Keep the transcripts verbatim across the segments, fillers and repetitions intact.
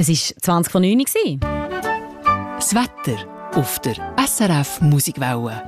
Es war zwanzig vor neun Uhr. Das Wetter auf der S R F Musikwelle.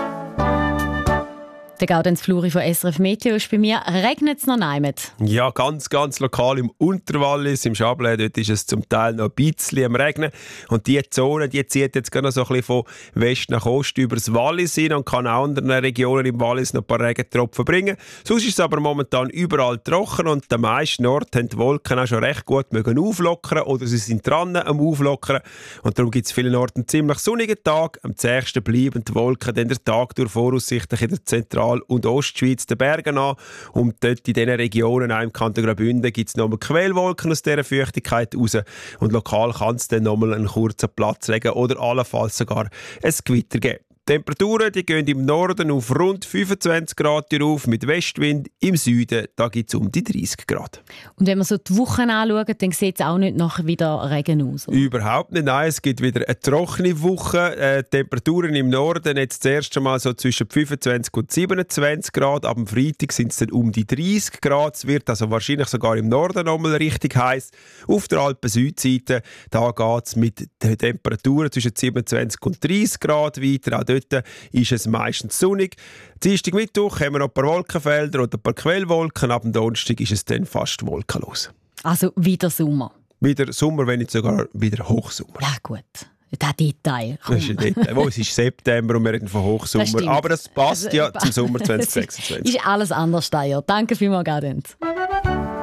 Der Gaudenz Fluri von S R F Meteo ist bei mir. Regnet es noch nicht? Ja, ganz, ganz lokal im Unterwallis, im Chablais, dort ist es zum Teil noch ein bisschen am Regnen. Und diese Zone, die zieht jetzt gerade noch so ein bisschen von West nach Ost über das Wallis hin und kann auch anderen Regionen im Wallis noch ein paar Regentropfen bringen. Sonst ist es aber momentan überall trocken und den meisten Orten haben die Wolken auch schon recht gut mögen auflockern oder sie sind dran am Auflockern. Und darum gibt es vielen Orten einen ziemlich sonnigen Tag. Am zächsten bleiben die Wolken dann der Tag durch voraussichtlich in der Zentral- und Ostschweiz den Bergen an. Und dort in diesen Regionen, auch im Kanton Graubünden, gibt es nochmal Quellwolken aus dieser Feuchtigkeit raus. Und lokal kann es dann nochmal einen kurzen Platz legen oder allenfalls sogar ein Gewitter geben. Die Temperaturen die gehen im Norden auf rund fünfundzwanzig Grad auf mit Westwind. Im Süden da gibt es um die dreißig Grad. Und wenn man so die Wochen anschaut, dann sieht es auch nicht nachher wieder Regen aus, oder? Überhaupt nicht. Nein, es gibt wieder eine trockene Woche. Äh, Temperaturen im Norden jetzt das erste Mal so zwischen fünfundzwanzig und siebenundzwanzig Grad. Ab dem Freitag sind es dann um die dreißig Grad. Es wird also wahrscheinlich sogar im Norden noch mal richtig heiß. Auf der Alpen-Südseite da geht es mit den Temperaturen zwischen siebenundzwanzig und dreißig Grad weiter. Auch dort ist es meistens sonnig. Dienstag, Mittwoch haben wir noch ein paar Wolkenfelder und ein paar Quellwolken. Ab dem Donnerstag ist es dann fast wolkenlos. Also wieder Sommer. Wieder Sommer, wenn nicht sogar wieder Hochsommer. Ja gut, das Detail. Das ist ein Detail. Wo, es ist September und wir reden von Hochsommer. Das aber das passt also, ja zum Sommer zwanzig sechsundzwanzig. Ist alles anders da, ja. Danke vielmals, Gaudenz.